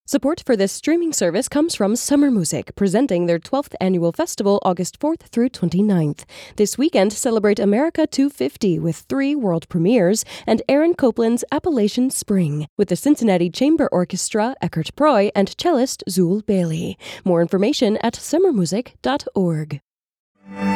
Support for this streaming service comes from Summer Music, presenting their 12th annual festival August 4th through 29th. This weekend, celebrate America 250 with 3 world premieres and Aaron Copland's Appalachian Spring with the Cincinnati Chamber Orchestra, Eckert Proy, and cellist Zul Bailey. More information at summermusic.org.